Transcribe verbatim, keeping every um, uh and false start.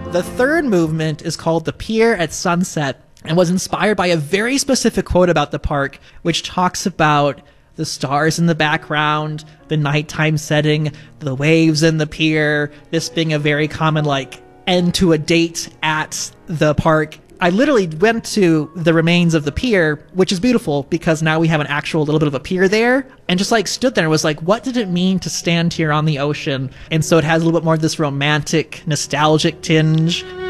The third movement is called The Pier at Sunset and was inspired by a very specific quote about the park, which talks about the stars in the background, the nighttime setting, the waves in the pier, this being a very common, like, end to a date at the park. I literally went to the remains of the pier, which is beautiful because now we have an actual little bit of a pier there, and just like stood there and was like, what did it mean to stand here on the ocean? And so it has a little bit more of this romantic, nostalgic tinge.